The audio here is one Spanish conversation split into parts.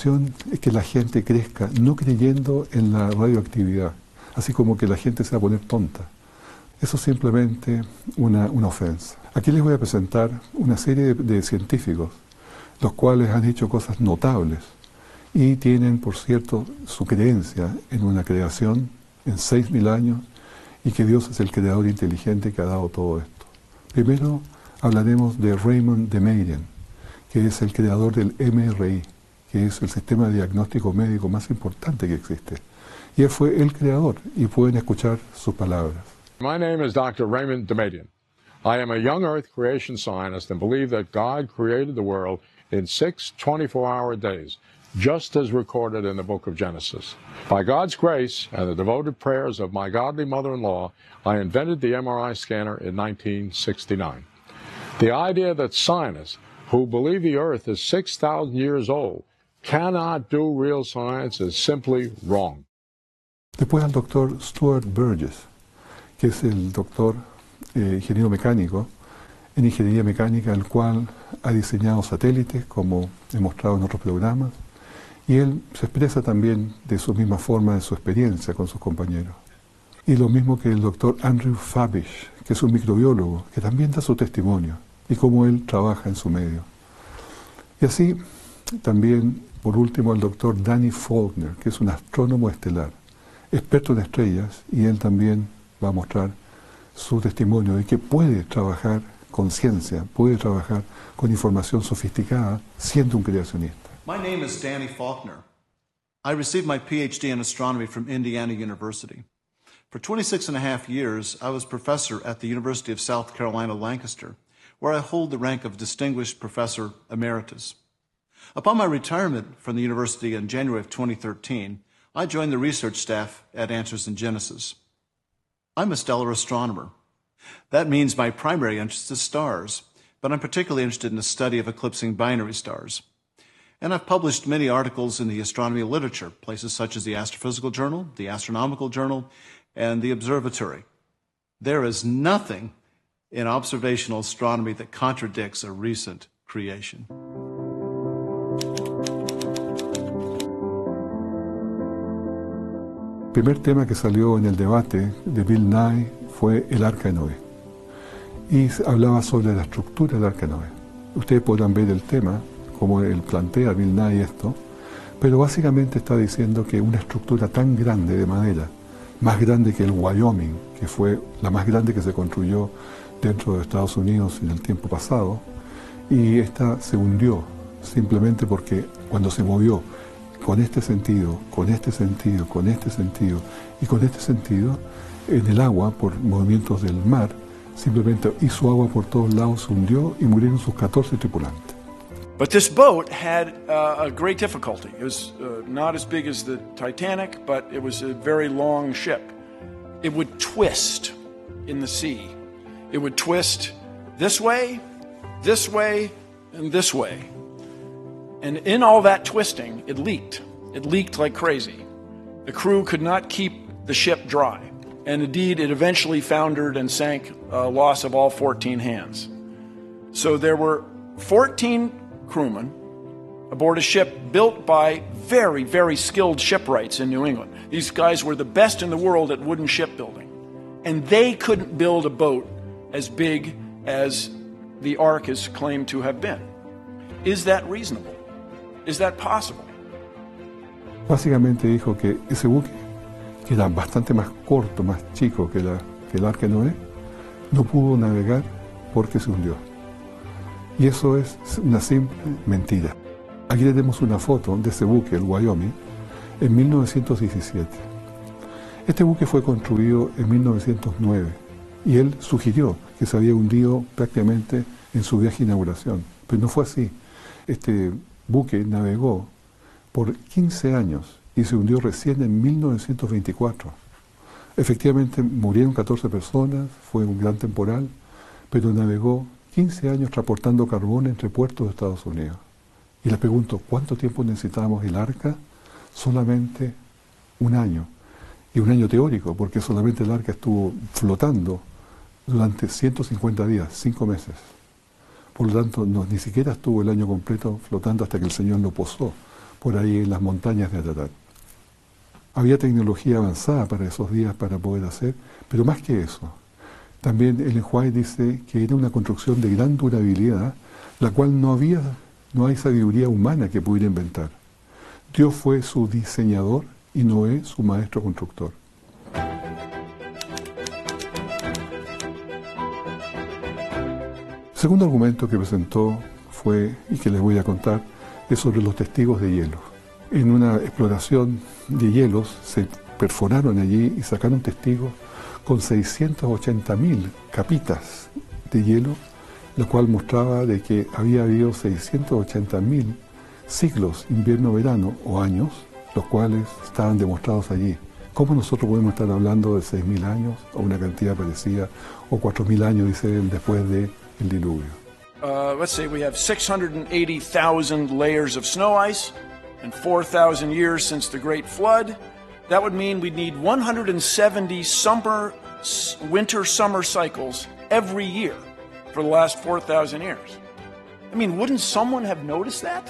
intención es que la gente crezca no creyendo en la radioactividad, así como que la gente se va a poner tonta. Eso es simplemente una ofensa. Aquí les voy a presentar una serie de científicos, los cuales han hecho cosas notables y tienen, por cierto, su creencia en una creación en 6.000 años y que Dios es el creador inteligente que ha dado todo esto. Primero hablaremos de Raymond Damadian, que es el creador del MRI, que es el sistema de diagnóstico médico más importante que existe. Y él fue el creador, y pueden escuchar sus palabras. My name is Dr. Raymond Damadian. I am a young Earth creation scientist and believe that God created the world in 6 24-hour days, just as recorded in the book of Genesis. By God's grace and the devoted prayers of my godly mother-in-law, I invented the MRI scanner in 1969. The idea that scientists who believe the Earth is 6,000 years old cannot do real science is simply wrong. Después al doctor Stuart Burgess, que es el doctor ingeniero mecánico en ingeniería mecánica, el cual ha diseñado satélites, como he mostrado en otros programas, y él se expresa también de su misma forma en su experiencia con sus compañeros. Y lo mismo que el doctor Andrew Fabish, que es un microbiólogo, que también da su testimonio, y cómo él trabaja en su medio. Y así, también, por último, el doctor Danny Faulkner, que es un astrónomo estelar, experto en estrellas, y él también va a mostrar su testimonio de que puede trabajar con ciencia, puede trabajar con información sofisticada, siendo un creacionista. My name is Danny Faulkner. I received my PhD in astronomy from Indiana University. For 26 and a half years, I was professor at the University of South Carolina, Lancaster, where I hold the rank of Distinguished Professor Emeritus. Upon my retirement from the university in January of 2013, I joined the research staff at Answers in Genesis. I'm a stellar astronomer. That means my primary interest is stars, but I'm particularly interested in the study of eclipsing binary stars. And I've published many articles in the astronomy literature, places such as the Astrophysical Journal, the Astronomical Journal, and the Observatory. There is nothing in observational astronomy that contradicts a recent creation. El primer tema que salió en el debate de Bill Nye fue el Arca de Noé. Y hablaba sobre la estructura del Arca de Noé. Ustedes podrán ver el tema, como él plantea Bill Nye esto, pero básicamente está diciendo que una estructura tan grande de madera, más grande que el Wyoming, que fue la más grande que se construyó dentro de Estados Unidos en el tiempo pasado, y esta se hundió simplemente porque cuando se movió con este sentido, con este sentido, con este sentido y con este sentido, en el agua, por movimientos del mar, simplemente hizo agua por todos lados, se hundió y murieron sus 14 tripulantes. But this boat had a great difficulty. It was not as big as the Titanic, but it was a very long ship. It would twist in the sea. It would twist this way, and this way. And in all that twisting, it leaked. It leaked like crazy. The crew could not keep the ship dry. And indeed, it eventually foundered and sank, loss of all 14 hands. So there were 14 crewmen aboard a ship built by very, very skilled shipwrights in New England. These guys were the best in the world at wooden shipbuilding. And they couldn't build a boat as big as the Ark is claimed to have been. Is that reasonable? Is that possible? Básicamente dijo que ese buque, que era bastante más corto, más chico que el Arca de Noé, no pudo navegar porque se hundió. Y eso es una simple mentira. Aquí tenemos una foto de ese buque, el Wyoming, en 1917. Este buque fue construido en 1909 y él sugirió que se había hundido prácticamente en su viaje de inauguración, pero no fue así. Este buque navegó por 15 años y se hundió recién en 1924. Efectivamente murieron 14 personas, fue un gran temporal, pero navegó 15 años transportando carbón entre puertos de Estados Unidos. Y le pregunto, ¿cuánto tiempo necesitábamos el Arca? Solamente un año. Y un año teórico, porque solamente el Arca estuvo flotando durante 150 días, 5 meses. Por lo tanto, ni siquiera estuvo el año completo flotando hasta que el Señor lo posó, por ahí en las montañas de Ararat. Había tecnología avanzada para esos días para poder hacer, pero más que eso, también Ellen White dice que era una construcción de gran durabilidad, la cual no hay sabiduría humana que pudiera inventar. Dios fue su diseñador y Noé su maestro constructor. El segundo argumento que presentó fue, y que les voy a contar, es sobre los testigos de hielo. En una exploración de hielos se perforaron allí y sacaron testigos con 680.000 capitas de hielo, lo cual mostraba de que había habido 680.000 ciclos invierno-verano o años, los cuales estaban demostrados allí. ¿Cómo nosotros podemos estar hablando de 6.000 años o una cantidad parecida, o 4.000 años, dice él, después del diluvio? Let's say we have 680,000 layers of snow ice and 4,000 years since the Great Flood. That would mean we'd need 170 winter-summer cycles every year for the last 4,000 years. I mean, wouldn't someone have noticed that?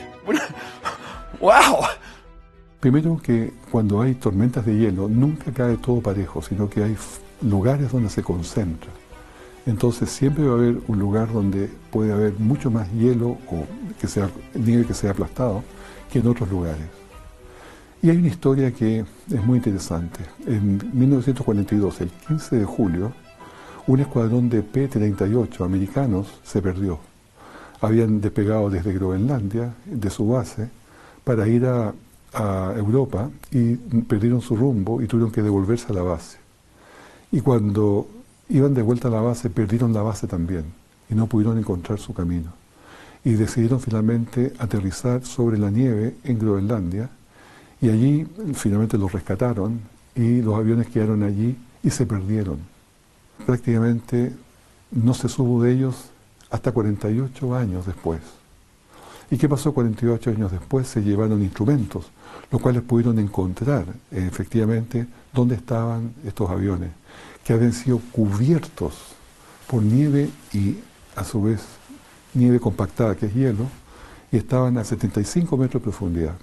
Wow! Primero que cuando hay tormentas de hielo, nunca cae todo parejo, sino que hay lugares donde se concentra. Entonces siempre va a haber un lugar donde puede haber mucho más hielo o nieve que sea aplastado que en otros lugares. Y hay una historia que es muy interesante. En 1942, el 15 de julio, un escuadrón de P-38 americanos se perdió. Habían despegado desde Groenlandia, de su base, para ir a Europa y perdieron su rumbo y tuvieron que devolverse a la base. Y cuando iban de vuelta a la base, perdieron la base también y no pudieron encontrar su camino. Y decidieron finalmente aterrizar sobre la nieve en Groenlandia y allí finalmente los rescataron y los aviones quedaron allí y se perdieron. Prácticamente no se supo de ellos hasta 48 años después. ¿Y qué pasó 48 años después? Se llevaron instrumentos, los cuales pudieron encontrar efectivamente dónde estaban estos aviones, que habían sido cubiertos por nieve y a su vez nieve compactada, que es hielo, y estaban a 75 metros de profundidad.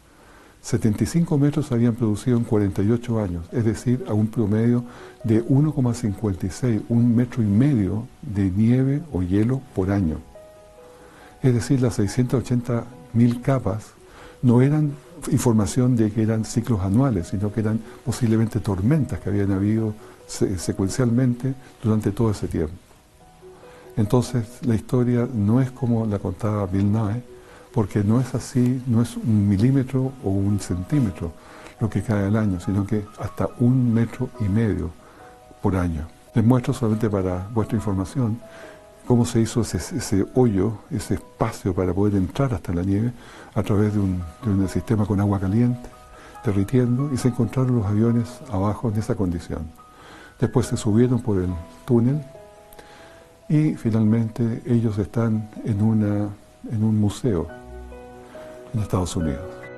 75 metros se habían producido en 48 años, es decir, a un promedio de 1,56, 1,5 metros de nieve o hielo por año. Es decir, las 680.000 capas no eran información de que eran ciclos anuales, sino que eran posiblemente tormentas que habían habido secuencialmente durante todo ese tiempo. Entonces, la historia no es como la contaba Bill Nye, porque no es así, no es 1 milímetro o 1 centímetro lo que cae al año, sino que hasta 1,5 metros por año. Les muestro solamente para vuestra información cómo se hizo ese hoyo, ese espacio para poder entrar hasta la nieve a través de un sistema con agua caliente, derritiendo, y se encontraron los aviones abajo en esa condición. Después se subieron por el túnel y finalmente ellos están en un museo en Estados Unidos.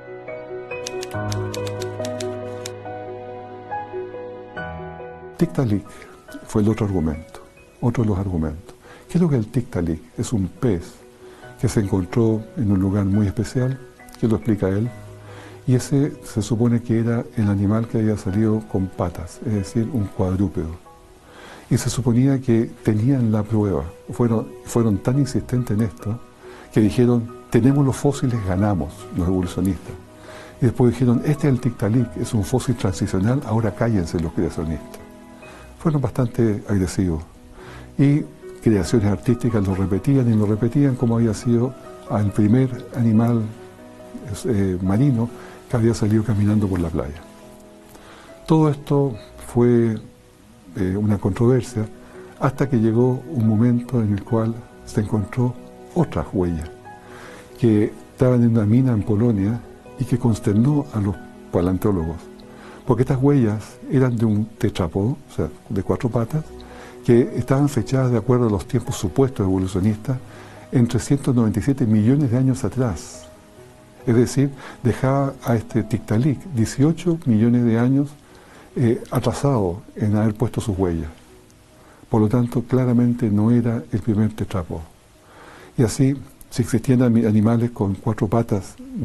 Tiktaalik fue el otro de los argumentos. ¿Qué es lo que es el Tiktaalik? Es un pez que se encontró en un lugar muy especial, que lo explica él, y ese se supone que era el animal que había salido con patas, es decir, un cuadrúpedo. Y se suponía que tenían la prueba. Fueron tan insistentes en esto que dijeron, tenemos los fósiles, ganamos, los evolucionistas. Y después dijeron, este es el Tiktaalik, es un fósil transicional, ahora cállense los creacionistas. Fueron bastante agresivos. Y creaciones artísticas lo repetían como había sido el primer animal marino que había salido caminando por la playa. Todo esto fue una controversia hasta que llegó un momento en el cual se encontró otras huellas que estaban en una mina en Polonia y que consternó a los paleontólogos, porque estas huellas eran de un tetrápodo, o sea, de 4 patas, que estaban fechadas de acuerdo a los tiempos supuestos evolucionistas en 397 millones de años atrás. Es decir, dejaba a este Tiktaalik 18 millones de años atrasado en haber puesto sus huellas. Por lo tanto, claramente no era el primer tetrápodo. Y así, si existían animales con 4 patas